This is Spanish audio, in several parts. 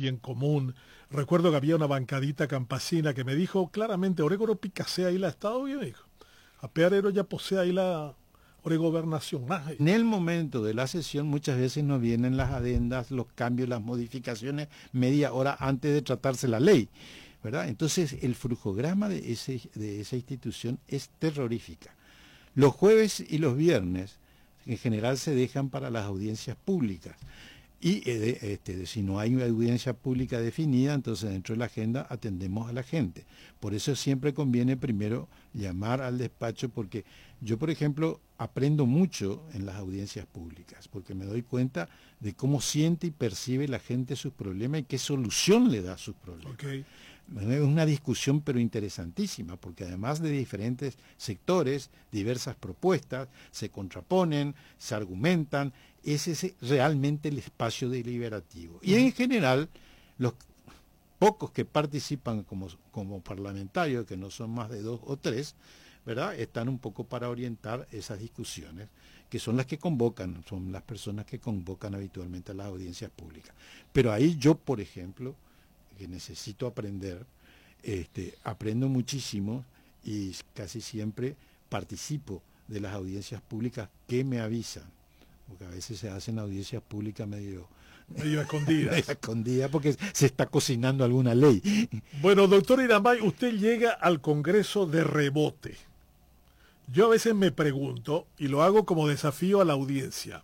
bien común. Recuerdo que había una bancadita campesina que me dijo claramente, Oregoro picasea ahí la Estado bien, dijo. A Pearero ya posee ahí la Oregobernación. En el momento de la sesión muchas veces nos vienen las adendas, los cambios, las modificaciones media hora antes de tratarse la ley, ¿verdad? Entonces el flujograma de esa institución es terrorífica. Los jueves y los viernes en general se dejan para las audiencias públicas. Y si no hay una audiencia pública definida, entonces dentro de la agenda atendemos a la gente. Por eso siempre conviene primero llamar al despacho, porque yo, por ejemplo, aprendo mucho en las audiencias públicas, porque me doy cuenta de cómo siente y percibe la gente sus problemas y qué solución le da a sus problemas. Okay. Es una discusión pero interesantísima, porque además de diferentes sectores, diversas propuestas, se contraponen, se argumentan, es realmente el espacio deliberativo. Y en general, los pocos que participan como parlamentarios, que no son más de 2 o 3, ¿verdad?, están un poco para orientar esas discusiones, que son las que convocan, son las personas que convocan habitualmente a las audiencias públicas. Pero ahí yo, por ejemplo, que necesito aprender, aprendo muchísimo y casi siempre participo de las audiencias públicas que me avisan, porque a veces se hacen audiencias públicas medio escondidas. Escondidas porque se está cocinando alguna ley. Bueno, doctor Irambay, usted llega al Congreso de rebote. Yo a veces me pregunto, y lo hago como desafío a la audiencia,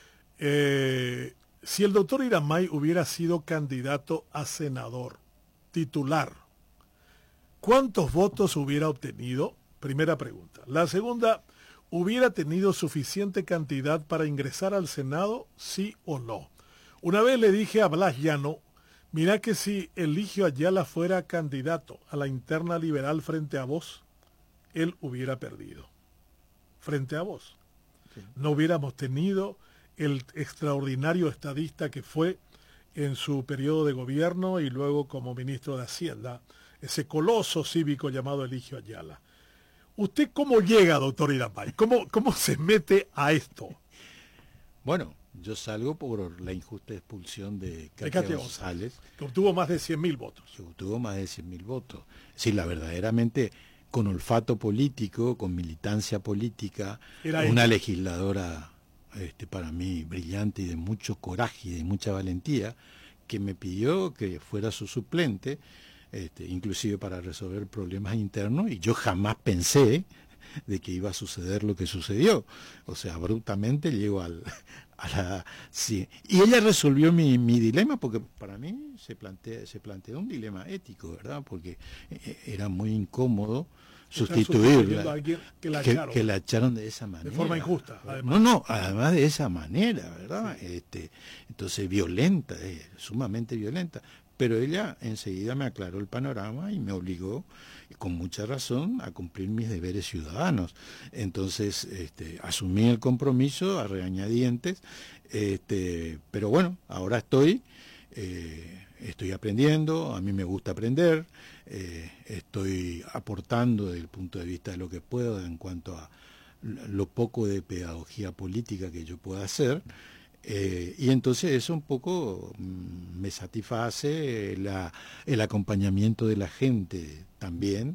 si el doctor Irambay hubiera sido candidato a senador titular, ¿cuántos votos hubiera obtenido? Primera pregunta. La segunda, ¿hubiera tenido suficiente cantidad para ingresar al Senado, sí o no? Una vez le dije a Blas Llano, mira que si Eligio Ayala fuera candidato a la interna liberal frente a vos, él hubiera perdido. Frente a vos. Sí. No hubiéramos tenido el extraordinario estadista que fue en su periodo de gobierno y luego como ministro de Hacienda, ese coloso cívico llamado Eligio Ayala. ¿Usted cómo llega, doctor Irambay? ¿Cómo se mete a esto? Bueno, yo salgo por la injusta expulsión de Katia González, que obtuvo más de 100.000 votos. Que obtuvo más de 100.000 votos. Sí, verdaderamente con olfato político, con militancia política, una legisladora para mí brillante y de mucho coraje y de mucha valentía, que me pidió que fuera su suplente, inclusive para resolver problemas internos, y yo jamás pensé de que iba a suceder lo que sucedió. O sea, abruptamente llego sí. Y ella resolvió mi dilema, porque para mí se planteó un dilema ético, ¿verdad? Porque era muy incómodo sustituirla, que la echaron de esa manera. De forma injusta, además. No, además de esa manera, ¿verdad? Sí. Entonces violenta, sumamente violenta. Pero ella enseguida me aclaró el panorama y me obligó, con mucha razón, a cumplir mis deberes ciudadanos. Entonces, asumí el compromiso a regañadientes, pero bueno, ahora estoy aprendiendo, a mí me gusta aprender, estoy aportando desde el punto de vista de lo que puedo en cuanto a lo poco de pedagogía política que yo pueda hacer. Y entonces eso un poco me satisface, el acompañamiento de la gente también,